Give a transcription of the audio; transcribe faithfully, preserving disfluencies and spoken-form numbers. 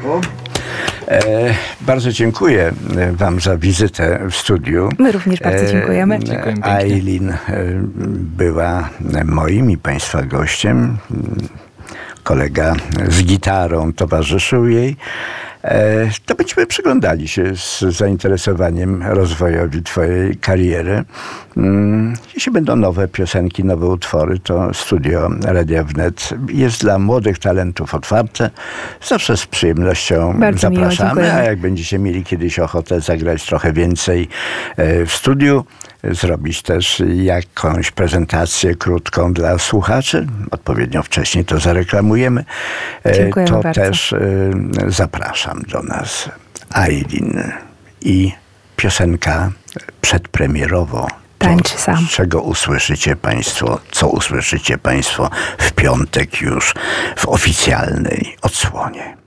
znowu. E, bardzo dziękuję wam za wizytę w studiu. My również bardzo dziękujemy. E, Aylin była moim i państwa gościem. Kolega z gitarą towarzyszył jej. E, to będziemy przyglądali się z zainteresowaniem rozwojowi twojej kariery. Mm, jeśli będą nowe piosenki, nowe utwory, to studio Radia Wnet jest dla młodych talentów otwarte. Zawsze z przyjemnością bardzo zapraszamy, miło, a jak będziecie mieli kiedyś ochotę zagrać trochę więcej e, w studiu, zrobić też jakąś prezentację krótką dla słuchaczy, odpowiednio wcześniej to zareklamujemy, Dziękujemy to bardzo. też y, zapraszam do nas Aylin i piosenka przedpremierowo. Tańcz sam. Czego usłyszycie Państwo, co usłyszycie Państwo w piątek już w oficjalnej odsłonie.